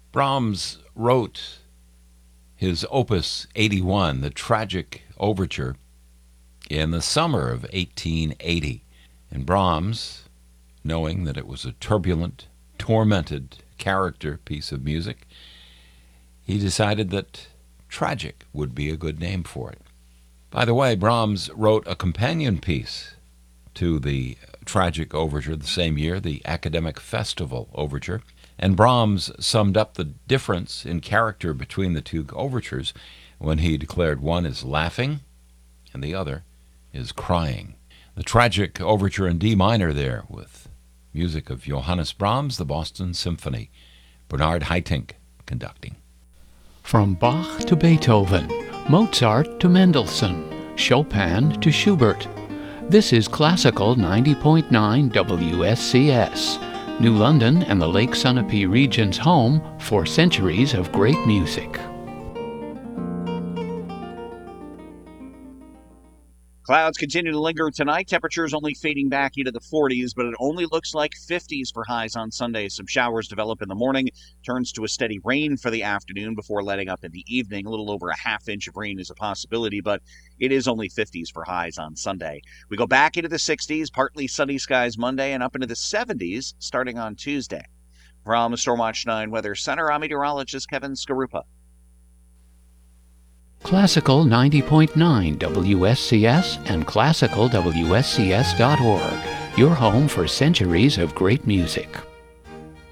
Brahms wrote his Opus 81, the Tragic Overture, in the summer of 1880. And Brahms, knowing that it was a turbulent, tormented character piece of music, he decided that tragic would be a good name for it. By the way, Brahms wrote a companion piece to the Tragic Overture the same year, the Academic Festival Overture, and Brahms summed up the difference in character between the two overtures when he declared one is laughing and the other is crying. The Tragic Overture in D minor there, with music of Johannes Brahms, the Boston Symphony, Bernard Haitink conducting. From Bach to Beethoven, Mozart to Mendelssohn, Chopin to Schubert. This is Classical 90.9 WSCS, New London and the Lake Sunapee region's home for centuries of great music. Clouds continue to linger tonight. Temperatures only fading back into the 40s, but it only looks like 50s for highs on Sunday. Some showers develop in the morning, turns to a steady rain for the afternoon before letting up in the evening. A little over a half inch of rain is a possibility, but it is only 50s for highs on Sunday. We go back into the 60s, partly sunny skies Monday, and up into the 70s starting on Tuesday. From Stormwatch 9 Weather Center, I'm meteorologist Kevin Skarupa. Classical 90.9 WSCS and classicalwscs.org, your home for centuries of great music.